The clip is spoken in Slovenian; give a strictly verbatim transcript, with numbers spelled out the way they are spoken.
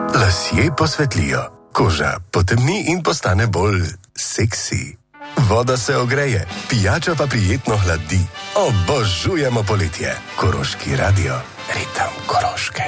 Lasje posvetlijo, koža potemni in postane bolj seksi. Voda se ogreje, pijača pa prijetno hladi. Obožujemo poletje. Koroški radio, ritem Koroške.